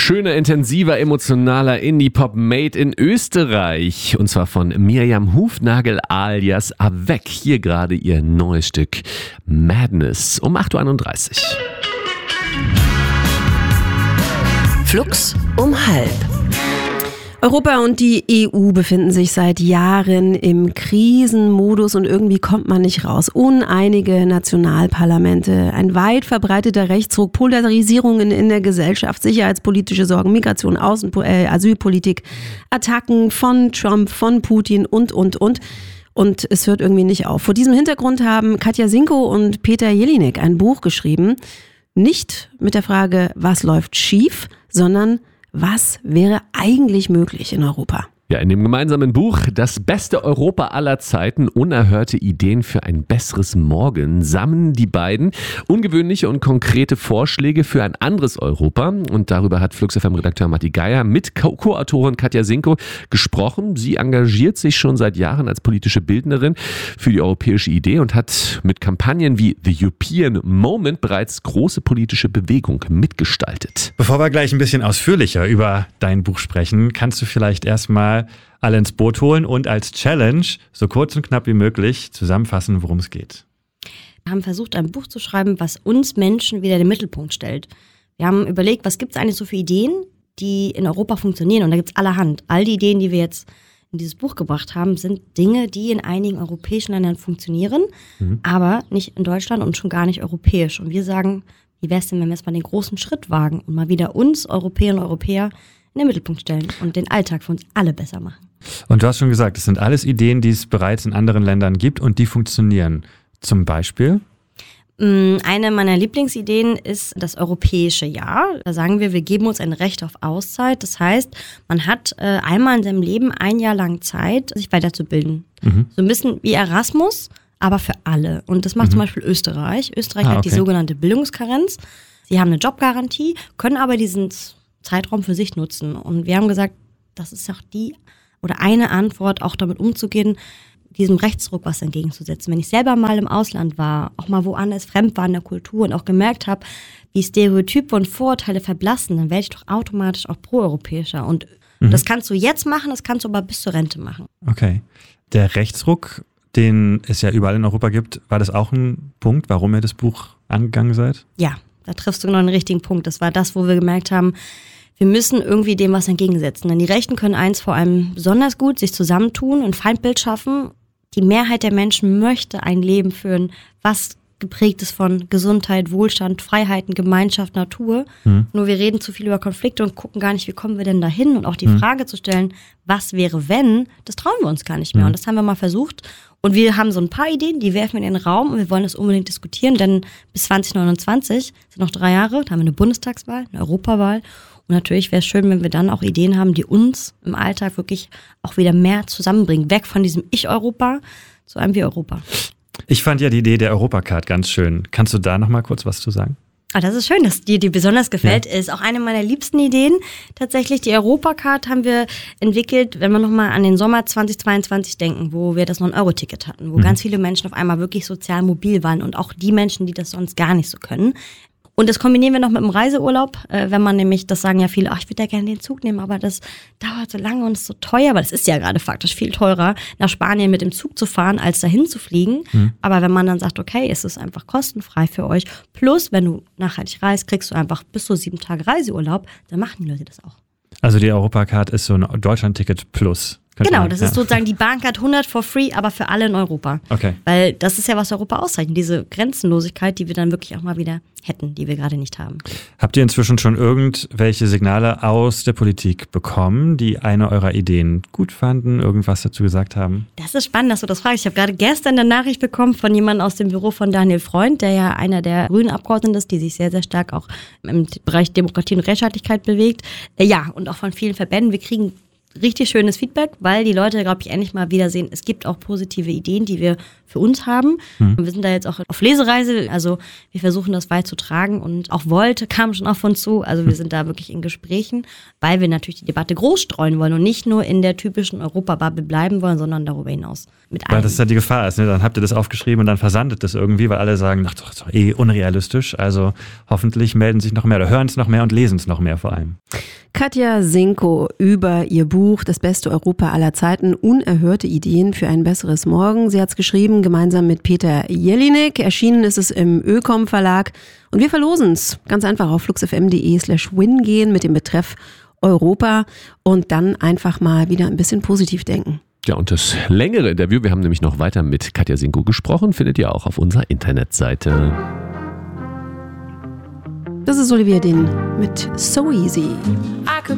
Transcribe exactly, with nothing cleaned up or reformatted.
Schöner, intensiver, emotionaler Indie-Pop made in Österreich. Und zwar von Miriam Hufnagel alias Avec. Hier gerade ihr neues Stück Madness um acht Uhr einunddreißig. Flux um halb. Europa und die E U befinden sich seit Jahren im Krisenmodus und irgendwie kommt man nicht raus. Uneinige Nationalparlamente, ein weit verbreiteter Rechtsruck, Polarisierungen in der Gesellschaft, sicherheitspolitische Sorgen, Migration, Außen- äh, Asylpolitik, Attacken von Trump, von Putin und, und, und. Und es hört irgendwie nicht auf. Vor diesem Hintergrund haben Katja Sinko und Peter Jelinek ein Buch geschrieben. Nicht mit der Frage, was läuft schief, sondern was wäre eigentlich möglich in Europa? Ja, in dem gemeinsamen Buch Das beste Europa aller Zeiten, unerhörte Ideen für ein besseres Morgen, sammeln die beiden ungewöhnliche und konkrete Vorschläge für ein anderes Europa. Und darüber hat Flux F M-Redakteur Matti Geier mit Co-Autorin Katja Sinko gesprochen. Sie engagiert sich schon seit Jahren als politische Bildnerin für die europäische Idee und hat mit Kampagnen wie The European Moment bereits große politische Bewegung mitgestaltet. Bevor wir gleich ein bisschen ausführlicher über dein Buch sprechen, kannst du vielleicht erstmal alle ins Boot holen und als Challenge so kurz und knapp wie möglich zusammenfassen, worum es geht. Wir haben versucht, ein Buch zu schreiben, was uns Menschen wieder in den Mittelpunkt stellt. Wir haben überlegt, was gibt es eigentlich so für Ideen, die in Europa funktionieren, und da gibt es allerhand. All die Ideen, die wir jetzt in dieses Buch gebracht haben, sind Dinge, die in einigen europäischen Ländern funktionieren, mhm. aber nicht in Deutschland und schon gar nicht europäisch. Und wir sagen, wie wäre es denn, wenn wir jetzt mal den großen Schritt wagen und mal wieder uns, Europäerinnen und Europäer, in den Mittelpunkt stellen und den Alltag für uns alle besser machen. Und du hast schon gesagt, es sind alles Ideen, die es bereits in anderen Ländern gibt und die funktionieren. Zum Beispiel? Eine meiner Lieblingsideen ist das europäische Jahr. Da sagen wir, wir geben uns ein Recht auf Auszeit. Das heißt, man hat äh, einmal in seinem Leben ein Jahr lang Zeit, sich weiterzubilden. Mhm. So ein bisschen wie Erasmus, aber für alle. Und das macht mhm. zum Beispiel Österreich. Österreich ah, okay. hat die sogenannte Bildungskarenz. Sie haben eine Jobgarantie, können aber diesen Zeitraum für sich nutzen. Und wir haben gesagt, das ist auch die oder eine Antwort, auch damit umzugehen, diesem Rechtsruck was entgegenzusetzen. Wenn ich selber mal im Ausland war, auch mal woanders fremd war in der Kultur und auch gemerkt habe, wie Stereotype und Vorurteile verblassen, dann werde ich doch automatisch auch proeuropäischer. Und mhm. das kannst du jetzt machen, das kannst du aber bis zur Rente machen. Okay. Der Rechtsruck, den es ja überall in Europa gibt, war das auch ein Punkt, warum ihr das Buch angegangen seid? Ja, da triffst du genau den richtigen Punkt. Das war das, wo wir gemerkt haben, wir müssen irgendwie dem was entgegensetzen. Denn die Rechten können eins vor allem besonders gut, sich zusammentun, ein Feindbild schaffen. Die Mehrheit der Menschen möchte ein Leben führen, was geprägt ist von Gesundheit, Wohlstand, Freiheiten, Gemeinschaft, Natur. Mhm. Nur wir reden zu viel über Konflikte und gucken gar nicht, wie kommen wir denn dahin? Und auch die mhm. Frage zu stellen, was wäre wenn, das trauen wir uns gar nicht mehr. Mhm. Und das haben wir mal versucht. Und wir haben so ein paar Ideen, die werfen wir in den Raum und wir wollen das unbedingt diskutieren, denn bis zwanzig neunundzwanzig sind noch drei Jahre, da haben wir eine Bundestagswahl, eine Europawahl. Und natürlich wäre es schön, wenn wir dann auch Ideen haben, die uns im Alltag wirklich auch wieder mehr zusammenbringen. Weg von diesem Ich-Europa zu einem Wir-Europa. Ich fand ja die Idee der Europacard ganz schön. Kannst du da noch mal kurz was zu sagen? Ah, das ist schön, dass dir die besonders gefällt. Ja. Ist auch eine meiner liebsten Ideen. Tatsächlich, die Europacard haben wir entwickelt, wenn wir nochmal an den Sommer zweitausendzweiundzwanzig denken, wo wir das neun Euro Ticket hatten, wo mhm. ganz viele Menschen auf einmal wirklich sozial mobil waren und auch die Menschen, die das sonst gar nicht so können. Und das kombinieren wir noch mit dem Reiseurlaub, äh, wenn man nämlich, das sagen ja viele, ach, ich würde ja gerne den Zug nehmen, aber das dauert so lange und ist so teuer, aber das ist ja gerade faktisch viel teurer, nach Spanien mit dem Zug zu fahren, als dahin zu fliegen. Mhm. Aber wenn man dann sagt, okay, es ist einfach kostenfrei für euch, plus wenn du nachhaltig reist, kriegst du einfach bis zu sieben Tage Reiseurlaub, dann machen die Leute das auch. Also die Europacard ist so ein Deutschland-Ticket plus. Genau, man, das ja. ist sozusagen die Bahncard hundert for free, aber für alle in Europa. Okay. Weil das ist ja, was Europa auszeichnet, diese Grenzenlosigkeit, die wir dann wirklich auch mal wieder hätten, die wir gerade nicht haben. Habt ihr inzwischen schon irgendwelche Signale aus der Politik bekommen, die eine eurer Ideen gut fanden, irgendwas dazu gesagt haben? Das ist spannend, dass du das fragst. Ich habe gerade gestern eine Nachricht bekommen von jemandem aus dem Büro von Daniel Freund, der ja einer der grünen Abgeordneten ist, die sich sehr, sehr stark auch im Bereich Demokratie und Rechtsstaatlichkeit bewegt. Ja, und auch von vielen Verbänden. Wir kriegen richtig schönes Feedback, weil die Leute, glaube ich, endlich mal wieder sehen, es gibt auch positive Ideen, die wir für uns haben. Mhm. Und wir sind da jetzt auch auf Lesereise, also wir versuchen das weit zu tragen und auch Volt kam schon auf uns zu, also wir sind da wirklich in Gesprächen, weil wir natürlich die Debatte groß streuen wollen und nicht nur in der typischen Europa-Bubble bleiben wollen, sondern darüber hinaus mit allen. Weil das ja die Gefahr ist, ne? Dann habt ihr das aufgeschrieben und dann versandet das irgendwie, weil alle sagen, ach, das ist doch eh unrealistisch, also hoffentlich melden sich noch mehr oder hören es noch mehr und lesen es noch mehr vor allem. Katja Sinko über ihr Buch Das beste Europa aller Zeiten, unerhörte Ideen für ein besseres Morgen. Sie hat es geschrieben, gemeinsam mit Peter Jelinek. Erschienen ist es im Ökom Verlag. Und wir verlosen es. Ganz einfach auf fluxfm.de slash win gehen mit dem Betreff Europa und dann einfach mal wieder ein bisschen positiv denken. Ja, und das längere Interview, wir haben nämlich noch weiter mit Katja Sinko gesprochen, findet ihr auch auf unserer Internetseite. Das ist Olivia Dean mit So Easy.